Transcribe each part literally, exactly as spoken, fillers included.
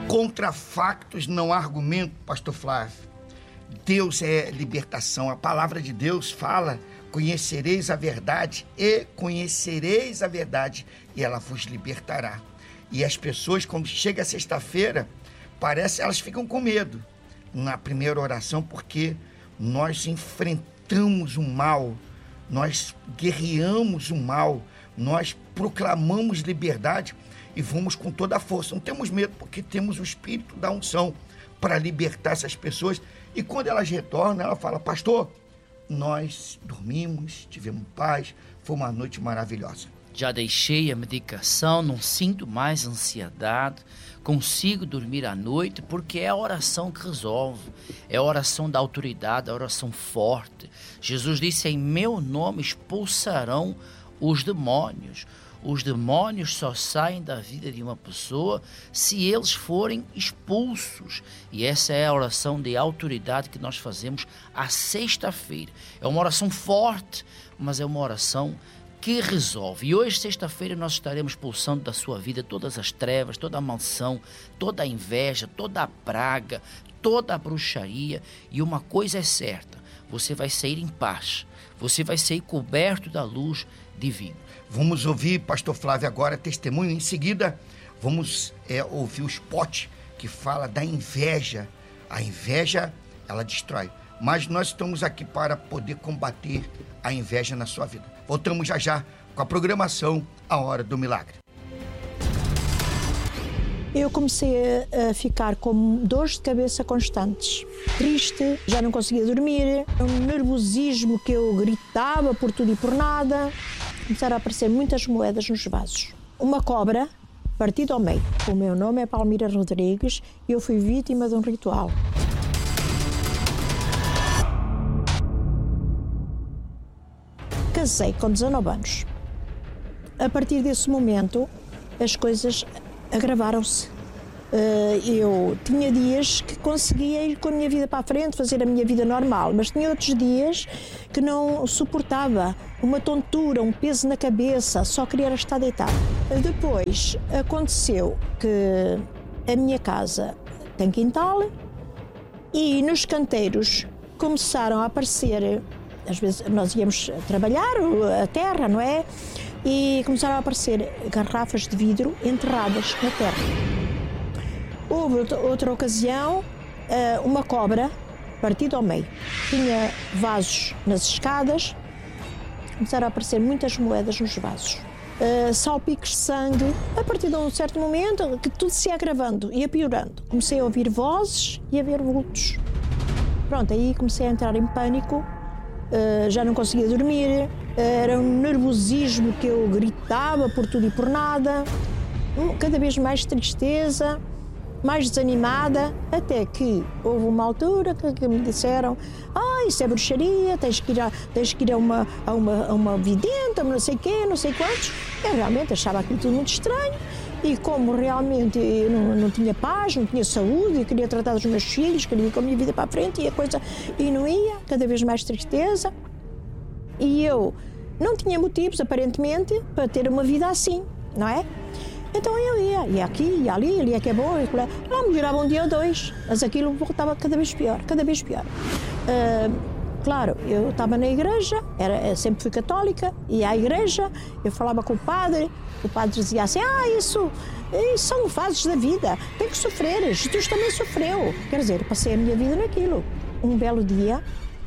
Contra factos não há argumento, pastor Flávio. Deus é libertação. A palavra de Deus fala: conhecereis a verdade e conhecereis a verdade e ela vos libertará. E as pessoas, quando chega a sexta-feira, parece elas ficam com medo na primeira oração, porque nós enfrentamos o mal, nós guerreamos o mal, nós proclamamos liberdade e vamos com toda a força. Não temos medo, porque temos o Espírito da unção para libertar essas pessoas. E quando elas retornam, ela fala: pastor, nós dormimos, tivemos paz, foi uma noite maravilhosa. Já deixei a medicação, não sinto mais ansiedade, consigo dormir à noite, porque é a oração que resolve, é a oração da autoridade, a oração forte. Jesus disse: em meu nome expulsarão os demônios. Os demônios só saem da vida de uma pessoa se eles forem expulsos. E essa é a oração de autoridade que nós fazemos à sexta-feira. É uma oração forte, mas é uma oração que resolve. E hoje, sexta-feira, nós estaremos expulsando da sua vida todas as trevas, toda a maldição, toda a inveja, toda a praga, toda a bruxaria. E uma coisa é certa: você vai sair em paz, você vai sair coberto da luz divina. Vamos ouvir, pastor Flávio, agora testemunho. Em seguida, vamos é, ouvir o spot que fala da inveja. A inveja, ela destrói. Mas nós estamos aqui para poder combater a inveja na sua vida. Voltamos já já com a programação A Hora do Milagre. Eu comecei a ficar com dores de cabeça constantes, triste, já não conseguia dormir, um nervosismo que eu gritava por tudo e por nada. Começaram a aparecer muitas moedas nos vasos. Uma cobra partida ao meio. O meu nome é Palmira Rodrigues e eu fui vítima de um ritual. Casei com dezanove anos. A partir desse momento, as coisas agravaram-se. Eu tinha dias que conseguia ir com a minha vida para a frente, fazer a minha vida normal, mas tinha outros dias que não suportava. Uma tontura, um peso na cabeça, só queria estar deitado. Depois aconteceu que a minha casa tem quintal e nos canteiros começaram a aparecer, às vezes nós íamos trabalhar a terra, não é? E começaram a aparecer garrafas de vidro enterradas na terra. Houve outra ocasião, uma cobra partida ao meio. Tinha vasos nas escadas, começaram a aparecer muitas moedas nos vasos. Salpicos de sangue. A partir de um certo momento, que tudo se ia agravando, ia piorando. Comecei a ouvir vozes e a ver vultos. Pronto, aí comecei a entrar em pânico, já não conseguia dormir, era um nervosismo que eu gritava por tudo e por nada, cada vez mais tristeza, mais desanimada, até que houve uma altura que, que me disseram: ah, isso é bruxaria, tens que ir a, tens que ir a, uma, a, uma, a uma vidente, a não sei quê, não sei quantos. Eu realmente achava aquilo tudo muito estranho e como realmente eu não, não tinha paz, não tinha saúde, eu queria tratar dos meus filhos, queria ir com a minha vida para a frente e a coisa e não ia, cada vez mais tristeza. E eu não tinha motivos, aparentemente, para ter uma vida assim, não é? Então eu ia, ia aqui, ia ali, ali é que é bom, lá, lá melhorava um dia ou dois, mas aquilo voltava cada vez pior, cada vez pior. Uh, claro, eu estava na igreja, era, sempre fui católica, ia à igreja, eu falava com o padre, o padre dizia assim: ah, isso, isso são fases da vida, tem que sofrer, Jesus também sofreu. Quer dizer, passei a minha vida naquilo. Um belo dia,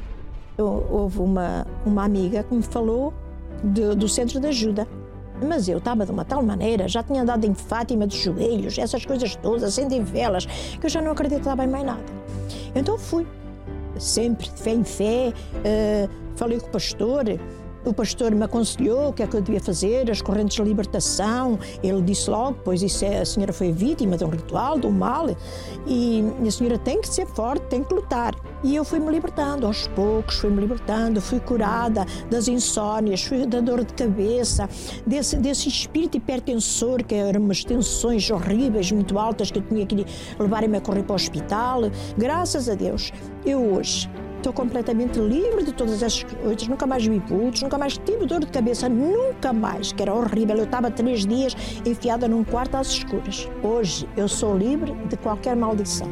eu, houve uma, uma amiga que me falou de, do centro de ajuda. Mas eu estava de uma tal maneira, já tinha andado em Fátima de joelhos, essas coisas todas, acendem velas, que eu já não acreditava em mais nada. Então fui, sempre de fé em fé, uh, falei com o pastor, o pastor me aconselhou o que é que eu devia fazer, as correntes de libertação. Ele disse logo: pois isso é, a senhora foi vítima de um ritual, do mal, e a senhora tem que ser forte, tem que lutar. E eu fui-me libertando, aos poucos fui-me libertando, fui curada das insónias, fui da dor de cabeça, desse, desse espírito hipertensor, que eram umas tensões horríveis, muito altas, que eu tinha que levar-me a correr para o hospital. Graças a Deus, eu hoje Estou completamente livre de todas essas coisas, nunca mais vi vultos, nunca mais tive dor de cabeça, nunca mais, que era horrível. Eu estava três dias enfiada num quarto às escuras. Hoje eu sou livre de qualquer maldição.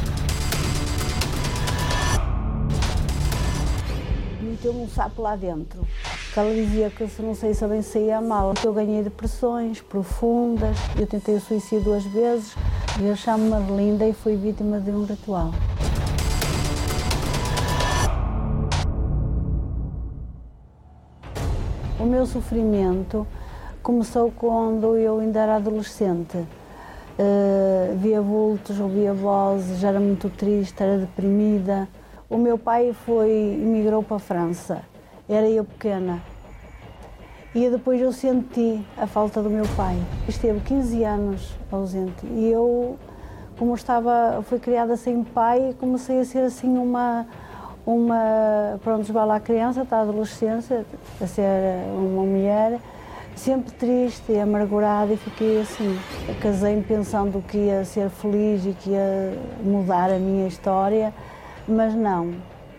Meteu-me um sapo lá dentro, que ela dizia que se não sei se bem saía mal, que eu ganhei depressões profundas, eu tentei o suicídio duas vezes, e eu chamo-me Adelinda e fui vítima de um ritual. O meu sofrimento começou quando eu ainda era adolescente. Uh, via vultos, ouvia vozes, era muito triste, era deprimida. O meu pai foi, emigrou para a França, era eu pequena. E depois eu senti a falta do meu pai. Esteve quinze anos ausente e eu, como estava, fui criada sem pai, comecei a ser assim uma... uma, pronto, vai lá a criança, está a adolescência, a ser uma mulher, sempre triste e amargurada, e fiquei assim. Casei-me pensando que ia ser feliz e que ia mudar a minha história, mas não.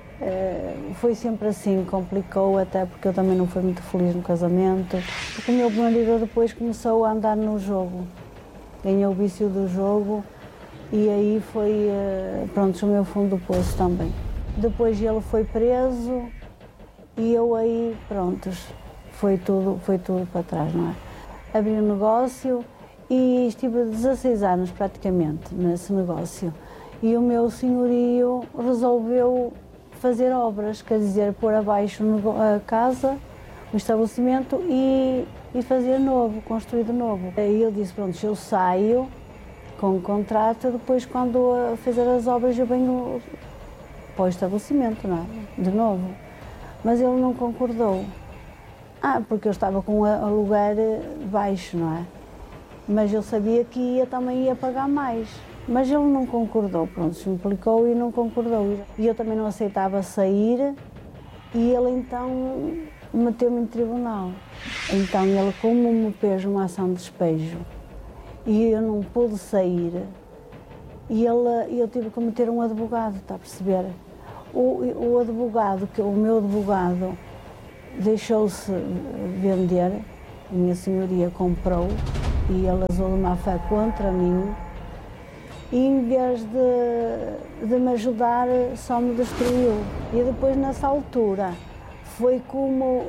Foi sempre assim, complicou, até porque eu também não fui muito feliz no casamento. Porque o meu marido depois começou a andar no jogo, ganhou o vício do jogo, e aí foi, pronto, o meu fundo do poço também. Depois ele foi preso e eu aí, prontos, foi tudo, foi tudo para trás, não é? Abri um negócio e estive dezasseis anos praticamente nesse negócio. E o meu senhorio resolveu fazer obras, quer dizer, pôr abaixo a casa, o estabelecimento e, e fazer novo, construir de novo. Aí ele disse, pronto, eu saio com o contrato, depois quando fizer as obras eu venho para o estabelecimento, não é? De novo. Mas ele não concordou. Ah, porque eu estava com o aluguer baixo, não é? Mas eu sabia que ia, também ia pagar mais. Mas ele não concordou, pronto, se implicou e não concordou. E eu também não aceitava sair, e ele então meteu-me em tribunal. Então ele, como me fez uma ação de despejo e eu não pude sair, e ele, eu tive que meter um advogado, está a perceber? O, o advogado, que o meu advogado, deixou-se vender, a minha senhoria comprou, e ele usou de má fé contra mim, e em vez de, de me ajudar, só me destruiu. E depois, nessa altura, foi como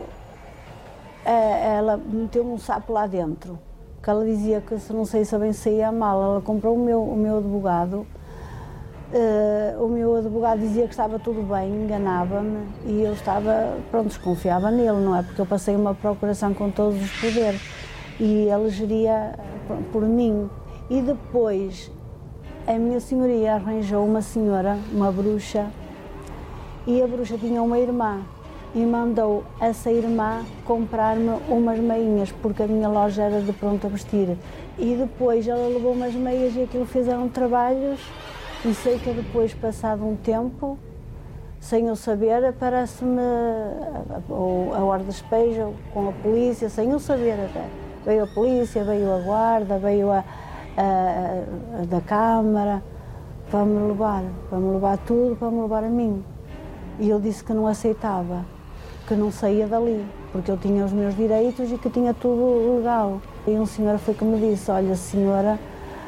é, ela meteu-me um sapo lá dentro, que ela dizia que se não sei se bem saía mal. Ela comprou o meu, o meu advogado, uh, o meu advogado dizia que estava tudo bem, enganava-me, e eu estava, pronto, desconfiava nele, não é? Porque eu passei uma procuração com todos os poderes, e ele geria por mim. E depois, a minha senhoria arranjou uma senhora, uma bruxa, e a bruxa tinha uma irmã, e mandou essa irmã comprar-me umas meinhas, porque a minha loja era de pronto a vestir. E depois ela levou umas meias e aquilo fizeram trabalhos, e sei que depois, passado um tempo, sem eu saber, aparece-me a, a, a hora de despejo com a polícia, sem eu saber até. Veio a polícia, veio a guarda, veio a, a, a da Câmara, para me levar, para me levar tudo, para me levar a mim. E eu disse que não aceitava, que não saía dali, porque eu tinha os meus direitos e que tinha tudo legal. E um senhor foi que me disse, olha, senhora,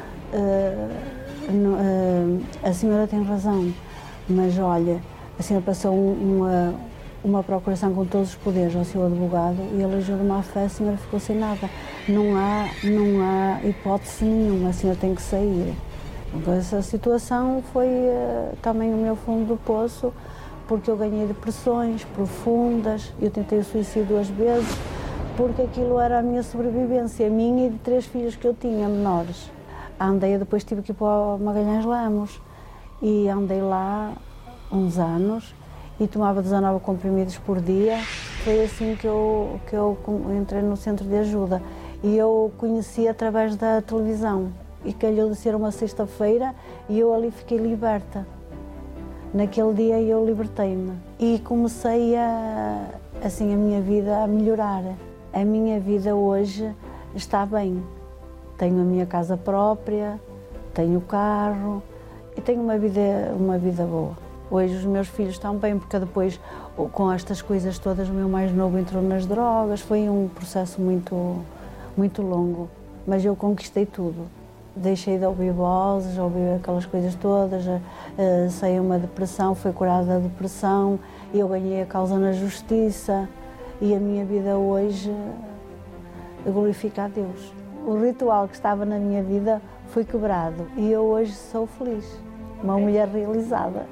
uh, uh, a senhora tem razão, mas olha, a senhora passou uma, uma procuração com todos os poderes ao seu advogado e ele agiu de má fé, a senhora ficou sem nada. Não há, não há hipótese nenhuma, a senhora tem que sair. Então, essa situação foi uh, também o meu fundo do poço, porque eu ganhei depressões profundas, eu tentei o suicídio duas vezes, porque aquilo era a minha sobrevivência, minha e de três filhos que eu tinha, menores. Andei, depois tive que ir para o Magalhães Lemos, e andei lá uns anos, e tomava dezanove comprimidos por dia. Foi assim que eu, que eu entrei no centro de ajuda, e eu conheci através da televisão, e calhou de ser uma sexta-feira, e eu ali fiquei liberta. Naquele dia eu libertei-me e comecei a, assim, a minha vida a melhorar. A minha vida hoje está bem. Tenho a minha casa própria, tenho carro e tenho uma vida, uma vida boa. Hoje os meus filhos estão bem, porque depois, com estas coisas todas, o meu mais novo entrou nas drogas. Foi um processo muito, muito longo, mas eu conquistei tudo. Deixei de ouvir vozes, ouvir aquelas coisas todas, uh, saí uma depressão, fui curada da depressão, eu ganhei a causa na justiça e a minha vida hoje uh, glorifica a Deus. O ritual que estava na minha vida foi quebrado e eu hoje sou feliz, uma mulher realizada.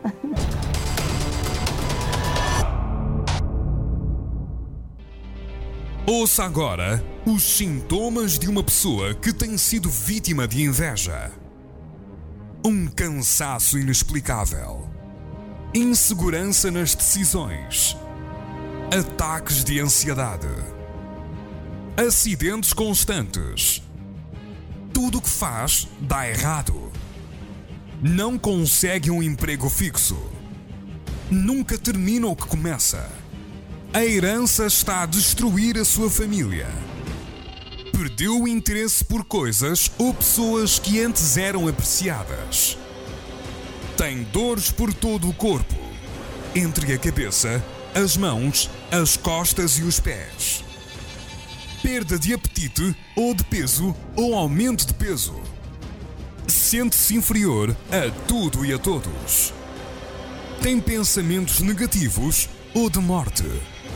Ouça agora os sintomas de uma pessoa que tem sido vítima de inveja. Um cansaço inexplicável, insegurança nas decisões, ataques de ansiedade, acidentes constantes. Tudo o que faz dá errado. Não consegue um emprego fixo. Nunca termina o que começa. A herança está a destruir a sua família. Perdeu o interesse por coisas ou pessoas que antes eram apreciadas. Tem dores por todo o corpo, entre a cabeça, as mãos, as costas e os pés. Perda de apetite ou de peso ou aumento de peso. Sente-se inferior a tudo e a todos. Tem pensamentos negativos ou de morte.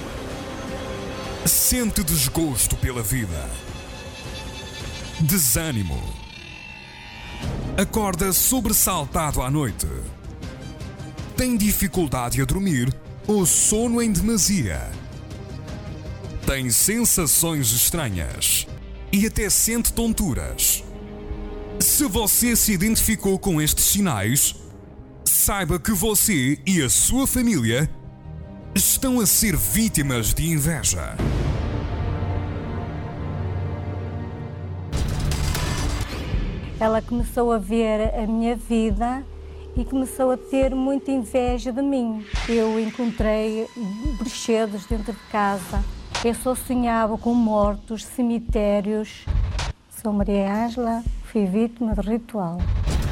Sente desgosto pela vida. Desânimo. Acorda sobressaltado à noite. Tem dificuldade a dormir ou sono em demasia. Tem sensações estranhas e até sente tonturas. Se você se identificou com estes sinais, saiba que você e a sua família estão a ser vítimas de inveja. Ela começou a ver a minha vida e começou a ter muita inveja de mim. Eu encontrei bruxedos dentro de casa. Eu só sonhava com mortos, cemitérios. Sou Maria Ângela, fui vítima de ritual.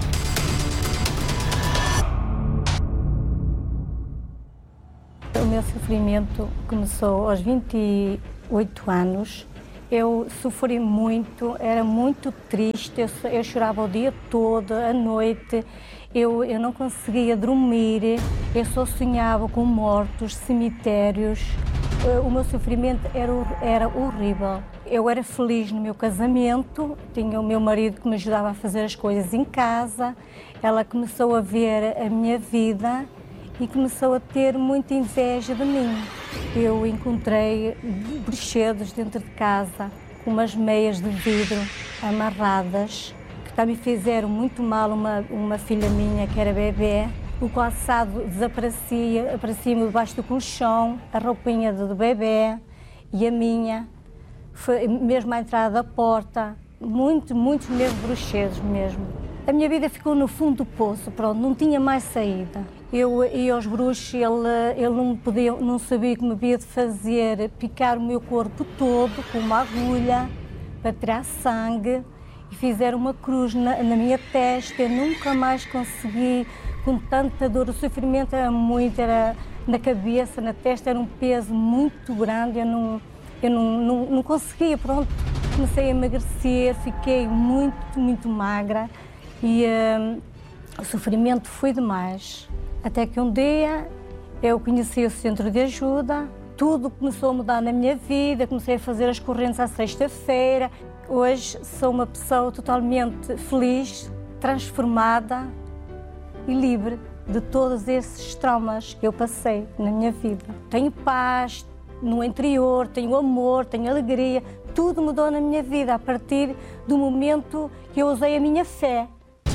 O meu sofrimento começou aos vinte e oito anos. Eu sofri muito, era muito triste, eu, eu chorava o dia todo, à noite. Eu, eu não conseguia dormir, eu só sonhava com mortos, cemitérios. O meu sofrimento era, era horrível. Eu era feliz no meu casamento, tinha o meu marido que me ajudava a fazer as coisas em casa. Ela começou a ver a minha vida e começou a ter muita inveja de mim. Eu encontrei bruxedos dentro de casa, com umas meias de vidro amarradas, que também fizeram muito mal uma, uma filha minha que era bebê. O calçado desaparecia, aparecia-me debaixo do colchão, a roupinha do bebê e a minha, foi mesmo à entrada da porta, muito, muitos mesmo bruxedos mesmo. A minha vida ficou no fundo do poço, pronto, não tinha mais saída. Eu ia aos bruxos, ele, ele não, podia, não sabia o que me havia de fazer, picar o meu corpo todo com uma agulha para tirar sangue e fizeram uma cruz na, na minha testa. Eu nunca mais consegui, com tanta dor, o sofrimento era muito, era na cabeça, na testa, era um peso muito grande, eu não, eu não, não, não conseguia, pronto. Comecei a emagrecer, fiquei muito, muito magra e uh, o sofrimento foi demais. Até que um dia eu conheci o centro de ajuda, tudo começou a mudar na minha vida, comecei a fazer as correntes à sexta-feira. Hoje sou uma pessoa totalmente feliz, transformada e livre de todos esses traumas que eu passei na minha vida. Tenho paz no interior, tenho amor, tenho alegria, tudo mudou na minha vida a partir do momento que eu usei a minha fé.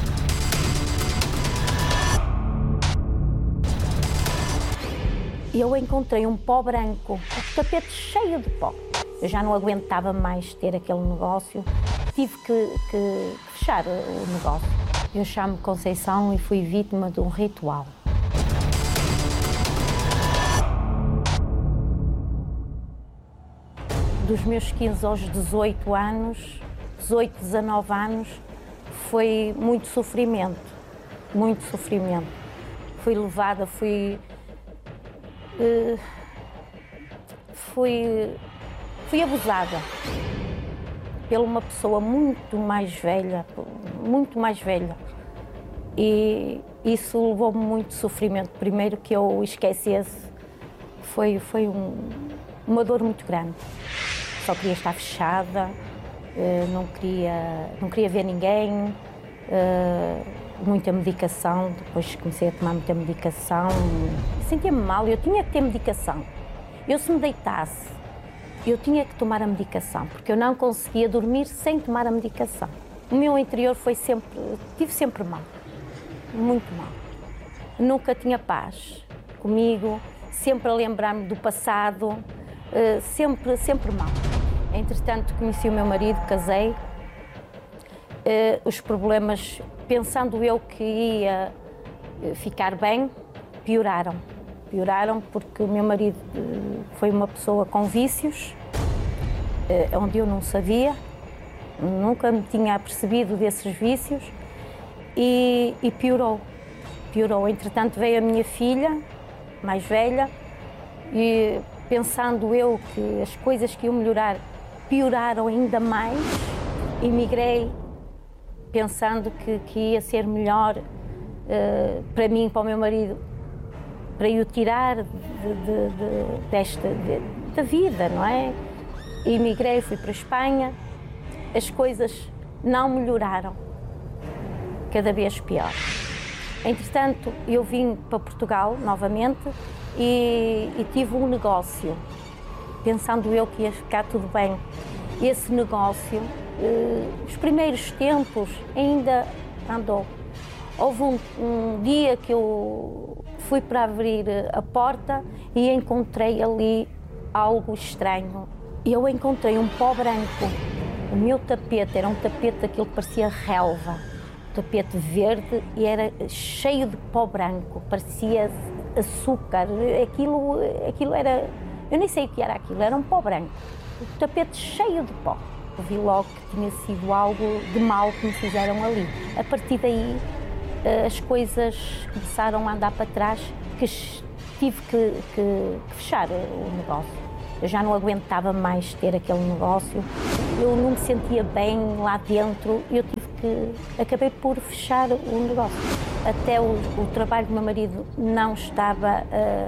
Eu encontrei um pó branco, o tapete cheio de pó. Eu já não aguentava mais ter aquele negócio, tive que, que fechar o negócio. Eu chamo-me Conceição e fui vítima de um ritual. Dos meus quinze aos dezoito anos, dezoito, dezanove anos, foi muito sofrimento, muito sofrimento. fui levada, fui... Uh, fui, fui abusada por uma pessoa muito mais velha, muito mais velha. E isso levou-me muito sofrimento. Primeiro que eu esquecesse, foi, foi um, uma dor muito grande. Só queria estar fechada, não queria, não queria ver ninguém, muita medicação. Depois comecei a tomar muita medicação, sentia-me mal, eu tinha que ter medicação. Eu, se me deitasse, eu tinha que tomar a medicação, porque eu não conseguia dormir sem tomar a medicação. O meu interior foi sempre, tive sempre mal, muito mal. Nunca tinha paz comigo, sempre a lembrar-me do passado, sempre, sempre mal. Entretanto, conheci o meu marido, casei. Os problemas, pensando eu que ia ficar bem, pioraram. Pioraram porque o meu marido foi uma pessoa com vícios, onde eu não sabia, nunca me tinha apercebido desses vícios e, e piorou, piorou. Entretanto veio a minha filha, mais velha, e pensando eu que as coisas que iam melhorar pioraram ainda mais, emigrei pensando que, que ia ser melhor uh, para mim e para o meu marido, para eu tirar de, de, de, desta de, da vida, não é? Emigrei, fui para a Espanha, as coisas não melhoraram, cada vez pior. Entretanto, eu vim para Portugal novamente e, e tive um negócio, pensando eu que ia ficar tudo bem. Esse negócio, eh, os primeiros tempos ainda andou. Houve um, um dia que eu fui para abrir a porta e encontrei ali algo estranho. Eu encontrei um pó branco. O meu tapete era um tapete daquilo que parecia relva. Um tapete verde e era cheio de pó branco, parecia açúcar. Aquilo, aquilo era... Eu nem sei o que era aquilo, era um pó branco. O tapete cheio de pó. Eu vi logo que tinha sido algo de mal que me fizeram ali. A partir daí, as coisas começaram a andar para trás, que tive que, que, que fechar o negócio. Eu já não aguentava mais ter aquele negócio, eu não me sentia bem lá dentro, eu tive que, acabei por fechar o negócio. Até o, o trabalho do meu marido não estava a,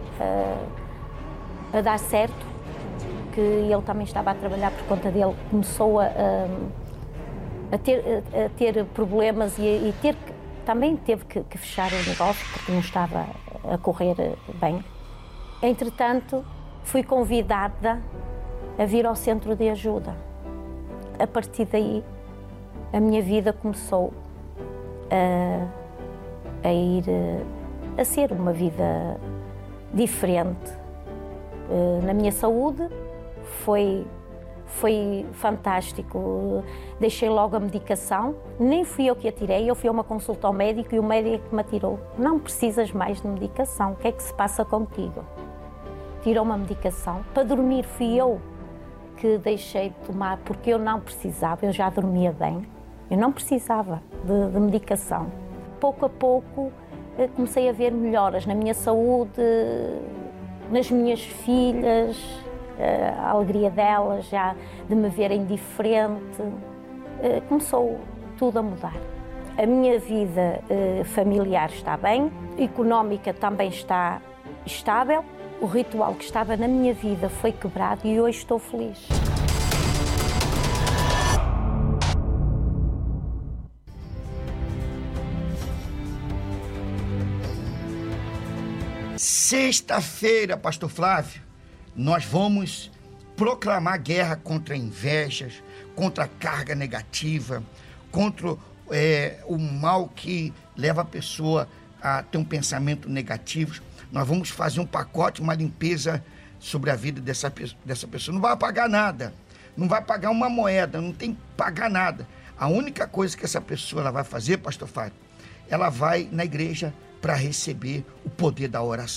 a, a dar certo, que ele também estava a trabalhar por conta dele, começou a, a, ter, a, a ter problemas e, e ter que, também teve que, que fechar o negócio, porque não estava a correr bem. Entretanto, fui convidada a vir ao centro de ajuda. A partir daí, a minha vida começou a, a ir, a ser uma vida diferente. Na minha saúde foi, foi fantástico. Deixei logo a medicação, nem fui eu que a tirei, eu fui a uma consulta ao médico e o médico que me atirou. Não precisas mais de medicação, o que é que se passa contigo? Tirou uma medicação. Para dormir fui eu que deixei de tomar, porque eu não precisava, eu já dormia bem. Eu não precisava de, de medicação. Pouco a pouco comecei a ver melhoras na minha saúde, nas minhas filhas, a alegria delas já de me verem diferente. Começou tudo a mudar. A minha vida familiar está bem, económica também está estável. O ritual que estava na minha vida foi quebrado e hoje estou feliz. Sexta-feira, Pastor Flávio, nós vamos proclamar guerra contra invejas, contra a carga negativa, contra é, o mal que leva a pessoa a ter um pensamento negativo. Nós vamos fazer um pacote, uma limpeza sobre a vida dessa, dessa pessoa. Não vai pagar nada, não vai pagar uma moeda, não tem que pagar nada. A única coisa que essa pessoa ela vai fazer, Pastor Flávio, ela vai na igreja para receber o poder da oração.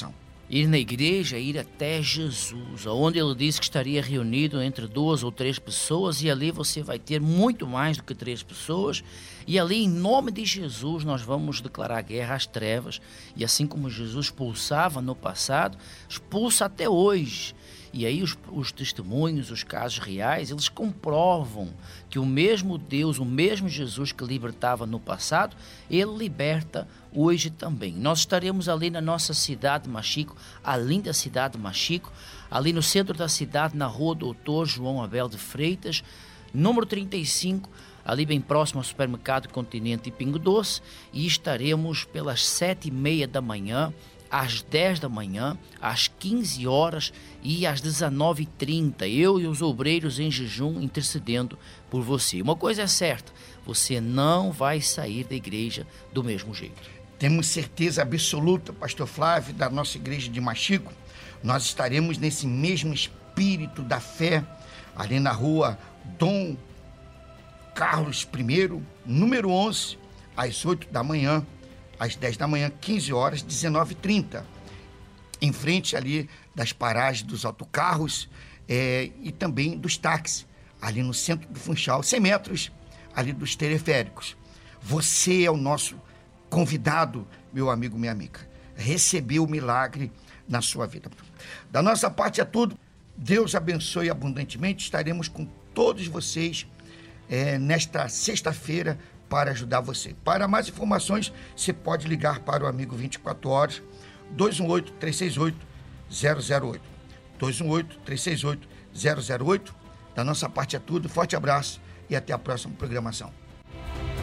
Ir na igreja é ir até Jesus, onde ele disse que estaria reunido entre duas ou três pessoas, e ali você vai ter muito mais do que três pessoas, e ali, em nome de Jesus, nós vamos declarar guerra às trevas, e assim como Jesus expulsava no passado, expulsa até hoje. E aí os, os testemunhos, os casos reais, eles comprovam que o mesmo Deus, o mesmo Jesus que libertava no passado, ele liberta hoje também. Nós estaremos ali na nossa cidade de Machico, a linda cidade de Machico, ali no centro da cidade, na rua Doutor João Abel de Freitas, número trinta e cinco, ali bem próximo ao supermercado Continente e Pingo Doce, e estaremos pelas sete e meia da manhã, às dez da manhã, às quinze horas e às dezenove e trinta, eu e os obreiros em jejum intercedendo por você. Uma coisa é certa, você não vai sair da igreja do mesmo jeito. Temos certeza absoluta, pastor Flávio, da nossa igreja de Machico, nós estaremos nesse mesmo espírito da fé, ali na rua Dom Carlos I, número onze, às oito da manhã, às dez da manhã, quinze horas, dezenove e trinta, em frente ali das paragens dos autocarros é, e também dos táxis, ali no centro do Funchal, cem metros ali dos teleféricos. Você é o nosso convidado, meu amigo, minha amiga, receber o milagre na sua vida. Da nossa parte é tudo. Deus abençoe abundantemente. Estaremos com todos vocês é, nesta sexta-feira para ajudar você. Para mais informações, você pode ligar para o Amigo vinte e quatro horas, dois um oito, três seis oito, zero zero oito. dois um oito, três seis oito, zero zero oito. Da nossa parte é tudo. Forte abraço e até a próxima programação.